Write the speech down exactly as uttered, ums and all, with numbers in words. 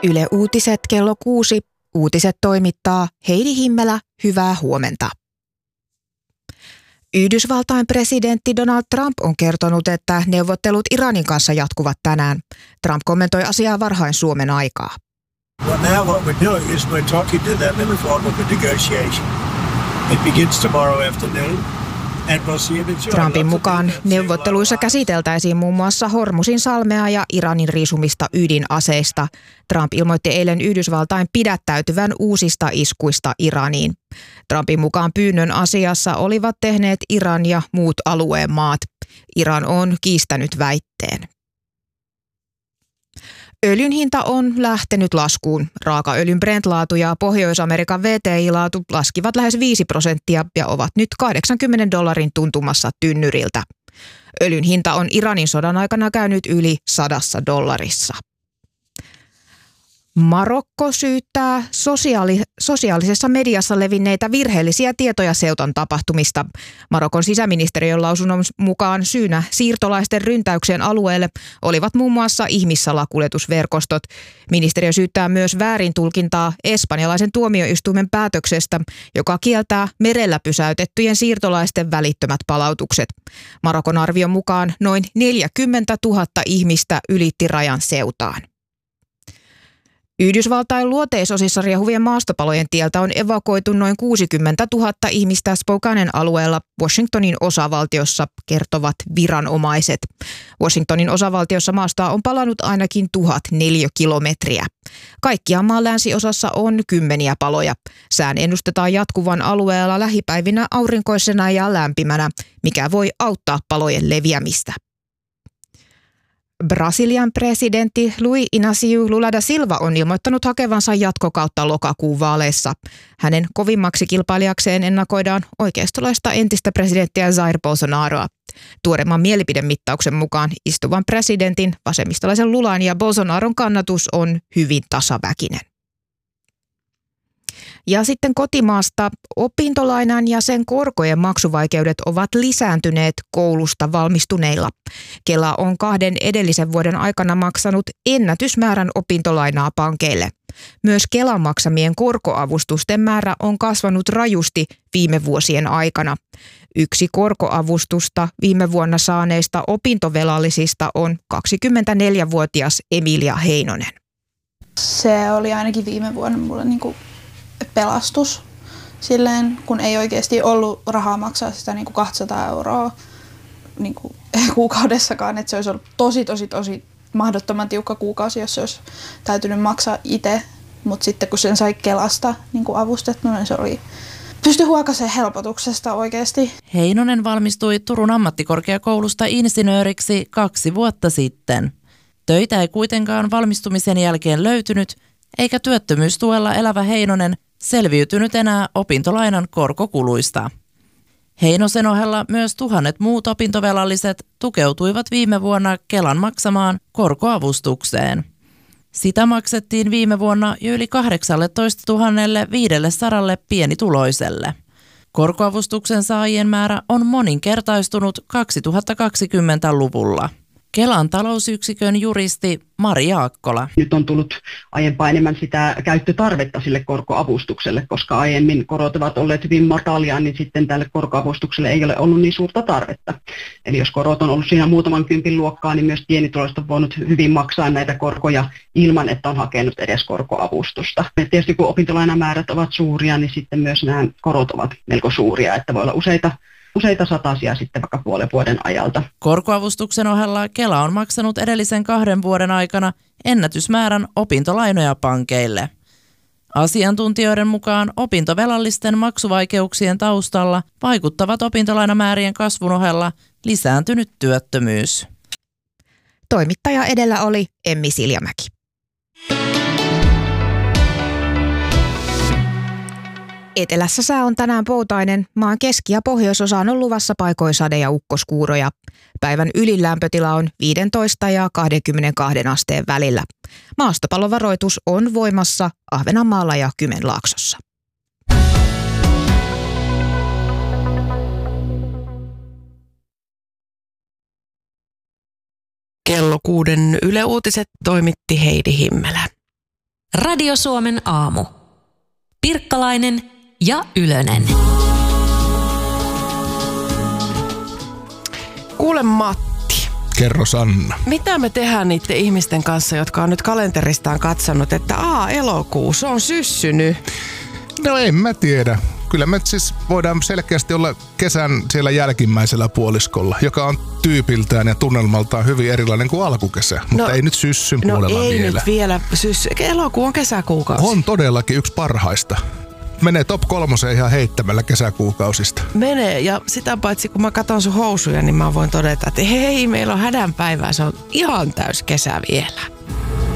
Yle Uutiset kello kuusi. Uutiset toimittaa Heidi Himmelä. Hyvää huomenta. Yhdysvaltain presidentti Donald Trump on kertonut, että neuvottelut Iranin kanssa jatkuvat tänään. Trump kommentoi asiaa varhain Suomen aikaa. Well, now what we're doing is we're talking to them in the form of a negotiation. It begins tomorrow afternoon. Trumpin mukaan neuvotteluissa käsiteltäisiin muun muassa Hormuzin salmea ja Iranin riisumista ydinaseista. Trump ilmoitti eilen Yhdysvaltain pidättäytyvän uusista iskuista Iraniin. Trumpin mukaan pyynnön asiassa olivat tehneet Iran ja muut alueen maat. Iran on kiistänyt väitteen. Öljyn hinta on lähtenyt laskuun. Raakaöljyn Brent-laatu ja Pohjois-Amerikan V T I-laatu laskivat lähes viisi prosenttia ja ovat nyt kahdeksankymmenen dollarin tuntumassa tynnyriltä. Öljyn hinta on Iranin sodan aikana käynyt yli sadassa dollarissa. Marokko syyttää sosiaali- sosiaalisessa mediassa levinneitä virheellisiä tietoja Ceutan tapahtumista. Marokon sisäministeriön lausunnon mukaan syynä siirtolaisten ryntäykseen alueelle olivat muun muassa ihmissalakuljetusverkostot. Ministeriö syyttää myös väärintulkintaa espanjalaisen tuomioistuimen päätöksestä, joka kieltää merellä pysäytettyjen siirtolaisten välittömät palautukset. Marokon arvion mukaan noin neljäkymmentätuhatta ihmistä ylitti rajan Ceutaan. Yhdysvaltain luoteisosissa riehuvien maastopalojen tieltä on evakuoitu noin kuusikymmentätuhatta ihmistä Spokanen alueella Washingtonin osavaltiossa, kertovat viranomaiset. Washingtonin osavaltiossa maastoa on palannut ainakin tuhat neliökilometriä. Kaikkiaan maan länsiosassa on kymmeniä paloja. Sään ennustetaan jatkuvan alueella lähipäivinä aurinkoisena ja lämpimänä, mikä voi auttaa palojen leviämistä. Brasilian presidentti Luiz Inácio Lula da Silva on ilmoittanut hakevansa jatkokautta lokakuun vaaleissa. Hänen kovimmaksi kilpailijakseen ennakoidaan oikeistolaista entistä presidenttiä Jair Bolsonaroa. Tuoreimman mielipidemittauksen mukaan istuvan presidentin, vasemmistolaisen Lulan ja Bolsonaron kannatus on hyvin tasaväkinen. Ja sitten kotimaasta opintolainan ja sen korkojen maksuvaikeudet ovat lisääntyneet koulusta valmistuneilla. Kela on kahden edellisen vuoden aikana maksanut ennätysmäärän opintolainaa pankeille. Myös Kelan maksamien korkoavustusten määrä on kasvanut rajusti viime vuosien aikana. Yksi korkoavustusta viime vuonna saaneista opintovelallisista on kaksikymmentäneljävuotias Emilia Heinonen. Se oli ainakin viime vuonna mulle niinku pelastus, silleen, kun ei oikeasti ollut rahaa maksaa sitä niin kuin kaksisataa euroa niin kuin kuukaudessakaan, että se olisi ollut tosi, tosi, tosi mahdottoman tiukka kuukausi, jos se olisi täytynyt maksaa itse, mutta sitten kun sen sai Kelasta niin kuin avustettu, niin se oli, pystyi huokaiseen helpotuksesta oikeasti. Heinonen valmistui Turun ammattikorkeakoulusta insinööriksi kaksi vuotta sitten. Töitä ei kuitenkaan valmistumisen jälkeen löytynyt, eikä työttömyystuella elävä Heinonen selviytynyt enää opintolainan korkokuluista. Heinosen ohella myös tuhannet muut opintovelalliset tukeutuivat viime vuonna Kelan maksamaan korkoavustukseen. Sitä maksettiin viime vuonna jo yli kahdeksantoistatuhatta viisisataa pienituloiselle. Korkoavustuksen saajien määrä on moninkertaistunut kaksituhattakaksikymmentäluvulla. Kelan talousyksikön juristi Mari Jaakkola. Nyt on tullut aiempaa enemmän sitä käyttötarvetta sille korkoavustukselle, koska aiemmin korot ovat olleet hyvin matalia, niin sitten tälle korkoavustukselle ei ole ollut niin suurta tarvetta. Eli jos korot on ollut siinä muutaman kympin luokkaa, niin myös pienituloiset on voinut hyvin maksaa näitä korkoja ilman, että on hakenut edes korkoavustusta. Ja tietysti kun opintolainamäärät ovat suuria, niin sitten myös nämä korot ovat melko suuria, että voi olla useita Useita satasia sitten vaikka puolen vuoden ajalta. Korkoavustuksen ohella Kela on maksanut edellisen kahden vuoden aikana ennätysmäärän opintolainoja pankeille. Asiantuntijoiden mukaan opintovelallisten maksuvaikeuksien taustalla vaikuttavat opintolainamäärien kasvun ohella lisääntynyt työttömyys. Toimittaja edellä oli Emmi Siljamäki. Etelässä sää on tänään poutainen. Maan keski- ja pohjoisosaan on luvassa paikoin sade- ja ukkoskuuroja. Päivän ylin lämpötila on viisitoista ja kaksikymmentäkaksi asteen välillä. Maastopallovaroitus on voimassa Ahvenanmaalla ja Kymenlaaksossa. Kello kuuden Yle Uutiset toimitti Heidi Himmelä. Radio Suomen aamu. Pirkkalainen ja Ylönen. Kuule Matti. Kerro Sanna. Mitä me tehdään niiden ihmisten kanssa, jotka on nyt kalenteristaan katsonut, että aa, elokuu, se on syssynyt? No en mä tiedä. Kyllä me siis voidaan selkeästi olla kesän siellä jälkimmäisellä puoliskolla, joka on tyypiltään ja tunnelmaltaan hyvin erilainen kuin alkukesä, mutta no, ei nyt syssyn no puolella ei vielä. nyt vielä syssy. Elokuu on kesäkuukausi. On todellakin yksi parhaista. Menee top kolmoseen ihan heittämällä kesäkuukausista. Menee, ja sitä paitsi kun mä katson sun housuja, niin mä voin todeta, että hei, meillä on hädänpäivää, se on ihan täys kesä vielä.